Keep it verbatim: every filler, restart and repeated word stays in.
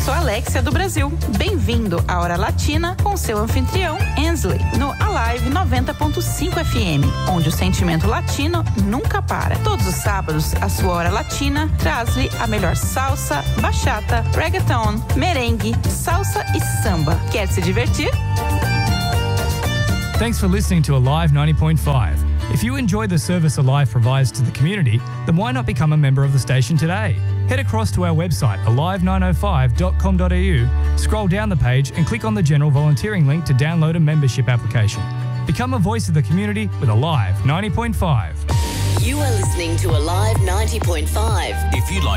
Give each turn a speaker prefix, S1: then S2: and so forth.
S1: sou Alexia do Brasil. Bem-vindo à Hora Latina com seu anfitrião Ansley, no Alive noventa ponto cinco F M, onde o sentimento latino nunca para. Todos os sábados, a sua Hora Latina traz-lhe a melhor salsa, bachata, reggaeton, merengue, salsa e samba. Quer se divertir?
S2: Thanks for listening to Alive ninety point five. If you enjoy the service Alive provides to the community, then why not become a member of the station today? Head across to our website, alive nine oh five dot com dot a u, scroll down the page and click on the general volunteering link to download a membership application. Become a voice of the community with Alive ninety point five.
S3: You are listening to Alive ninety point five.
S4: If you'd like